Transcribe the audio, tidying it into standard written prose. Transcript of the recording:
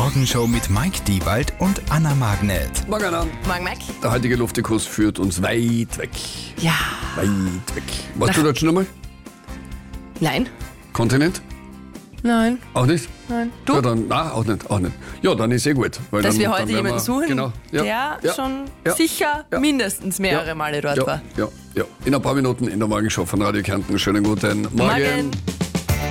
Morgenshow mit Mike Diewald und Anna Magnet. Morgen, Anna. Morgen, Mike. Der heutige Luftikus führt uns weit weg. Ja. Weit weg. Warst du dort schon einmal? Nein. Kontinent? Nein. Auch nicht? Nein. Du? Ja, dann, nein, auch nicht. Ja, dann ist gut. Weil Dass dann, wir dann heute werden jemanden suchen, genau, der schon sicher mindestens mehrere Male dort war. Ja. In ein paar Minuten in der Morgenshow von Radio Kärnten. Schönen guten Morgen.